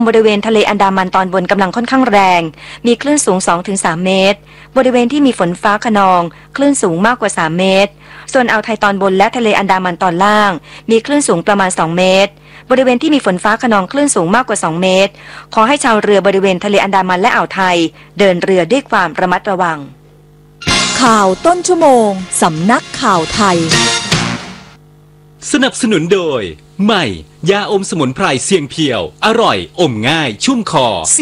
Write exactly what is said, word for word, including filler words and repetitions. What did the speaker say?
บริเวณทะเลอันดามันตอนบนกำลังค่อนข้างแรงมีคลื่นสูง สองถึงสาม เมตรบริเวณที่มีฝนฟ้าคะนองคลื่นสูงมากกว่าสามเมตรส่วนอ่าวไทยตอนบนและทะเลอันดามันตอนล่างมีคลื่นสูงประมาณสองเมตรบริเวณที่มีฝนฟ้าคะนองคลื่นสูงมากกว่าสองเมตรขอให้ชาวเรือบริเวณทะเลอันดามันและอ่าวไทยเดินเรือด้วยความระมัดระวังข่าวต้นชั่วโมงสำนักข่าวไทยสนับสนุนโดยใหม่ยาอมสมุนไพรเสียงเพียวอร่อยอมง่ายชุ่มคอ